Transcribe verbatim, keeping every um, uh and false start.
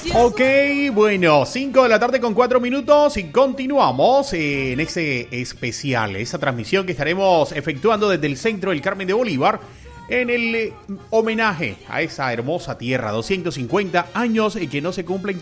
Ok, bueno, cinco de la tarde con cuatro minutos y continuamos en ese especial, esa transmisión que estaremos efectuando desde el centro del Carmen de Bolívar en el eh, homenaje a esa hermosa tierra, doscientos cincuenta años y que no se cumplen